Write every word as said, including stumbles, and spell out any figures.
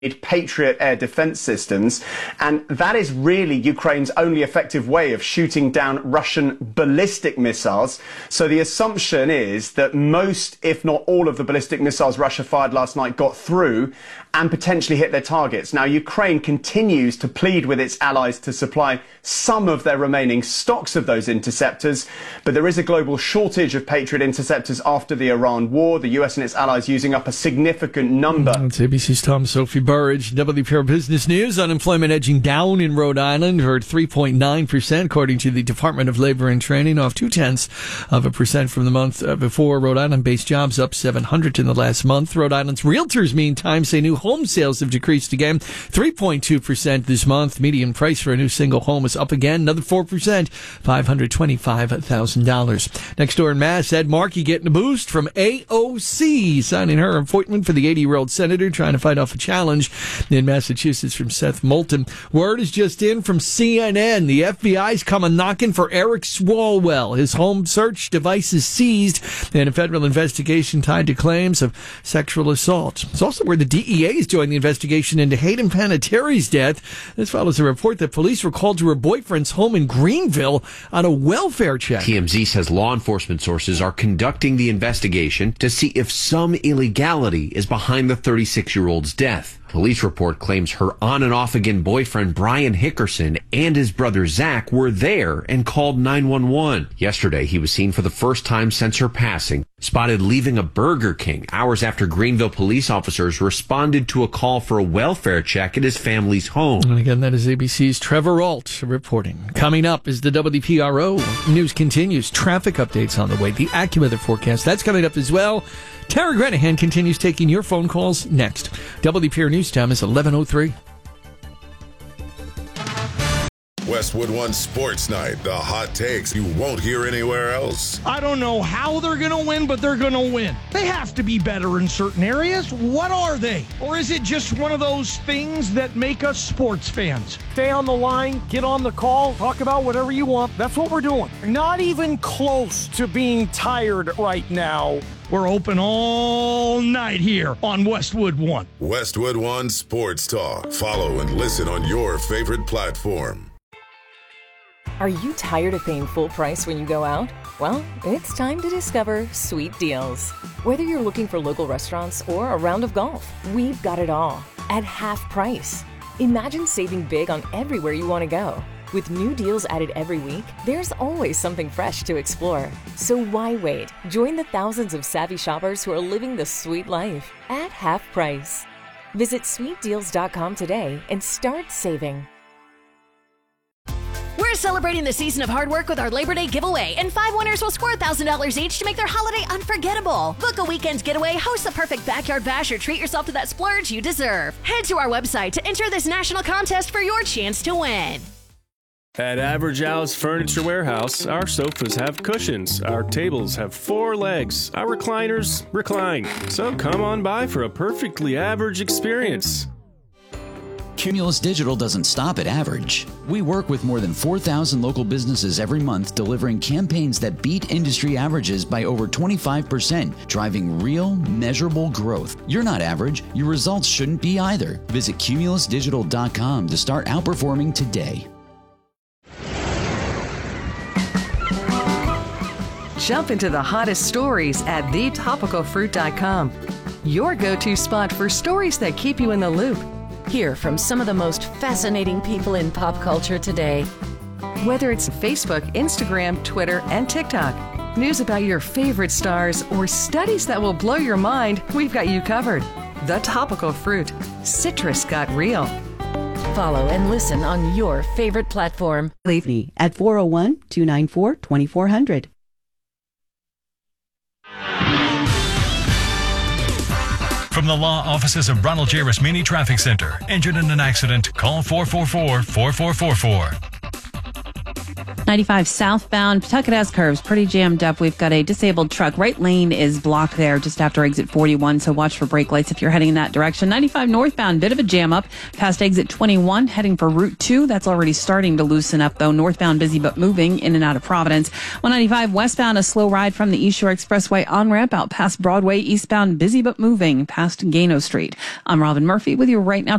Patriot air defense systems, and that is really Ukraine's only effective way of shooting down Russian ballistic missiles. So the assumption is that most, if not all, of the ballistic missiles Russia fired last night got through and potentially hit their targets. Now, Ukraine continues to plead with its allies to supply some of their remaining stocks of those interceptors, but there is a global shortage of Patriot interceptors after the Iran war, the U S and its allies using up a significant number. That's A B C's Tom Sophie Burridge. W P R Business News. Unemployment edging down in Rhode Island, or three point nine percent, according to the Department of Labor and Training, off two-tenths of a percent from the month before. Rhode Island-based jobs up seven hundred in the last month. Rhode Island's realtors, meantime, say new home sales have decreased again, three point two percent this month. Median price for a new single home is up again, another four percent, five hundred twenty-five thousand dollars. Next door in Mass, Ed Markey getting a boost from A O C, signing her appointment for the eighty-year-old senator, trying to fight off a challenge in Massachusetts from Seth Moulton. Word is just in from C N N. The F B I's coming knocking for Eric Swalwell. His home search device is seized in a federal investigation tied to claims of sexual assault. It's also where the D E A is joining the investigation into Hayden Panettiere's death. This follows a report that police were called to her boyfriend's home in Greenville on a welfare check. T M Z says law enforcement sources are conducting the investigation to see if some illegality is behind the thirty-six-year-old's death. Police report claims her on and off again boyfriend Brian Hickerson and his brother Zach were there and called nine one one. Yesterday, he was seen for the first time since her passing, spotted leaving a Burger King hours after Greenville police officers responded to a call for a welfare check at his family's home. And again, that is A B C's Trevor Ault reporting. Coming up is the W P R O. News continues. Traffic updates on the way. The AccuWeather forecast, that's coming up as well. Tara Granahan continues taking your phone calls next. W P R News time is eleven oh three. Westwood One Sports Night. The hot takes you won't hear anywhere else. I don't know how they're going to win, but they're going to win. They have to be better in certain areas. What are they? Or is it just one of those things that make us sports fans? Stay on the line, get on the call, talk about whatever you want. That's what we're doing. Not even close to being tired right now. We're open all night here on Westwood One. Westwood One Sports Talk. Follow and listen on your favorite platform. Are you tired of paying full price when you go out? Well, it's time to discover Sweet Deals. Whether you're looking for local restaurants or a round of golf, we've got it all at half price. Imagine saving big on everywhere you want to go. With new deals added every week, there's always something fresh to explore. So why wait? Join the thousands of savvy shoppers who are living the sweet life at half price. Visit sweet deals dot com today and start saving. We're celebrating the season of hard work with our Labor Day giveaway, and five winners will score one thousand dollars each to make their holiday unforgettable. Book a weekend getaway, host the perfect backyard bash, or treat yourself to that splurge you deserve. Head to our website to enter this national contest for your chance to win. At Average Al's Furniture Warehouse, our sofas have cushions, our tables have four legs, our recliners recline. So come on by for a perfectly average experience. Cumulus Digital doesn't stop at average. We work with more than four thousand local businesses every month, delivering campaigns that beat industry averages by over twenty-five percent, driving real, measurable growth. You're not average. Your results shouldn't be either. Visit cumulus digital dot com to start outperforming today. Jump into the hottest stories at the topical fruit dot com. Your go-to spot for stories that keep you in the loop. Hear from some of the most fascinating people in pop culture today. Whether it's Facebook, Instagram, Twitter, and TikTok, news about your favorite stars, or studies that will blow your mind, we've got you covered. The Topical Fruit. Citrus got real. Follow and listen on your favorite platform. Leave me at four oh one, two nine four, two four zero zero. From the law offices of Ronald J. Rasmini Traffic Center. Injured in an accident? Call four four four, four four four four. ninety-five southbound, Pawtucket S curves pretty jammed up. We've got a disabled truck. Right lane is blocked there just after exit forty-one, so watch for brake lights if you're heading in that direction. ninety-five northbound, bit of a jam up past exit twenty-one, heading for Route two. That's already starting to loosen up, though. Northbound busy but moving in and out of Providence. one ninety-five westbound, a slow ride from the East Shore Expressway on-ramp out past Broadway. Eastbound busy but moving past Gano Street. I'm Robin Murphy with you right now.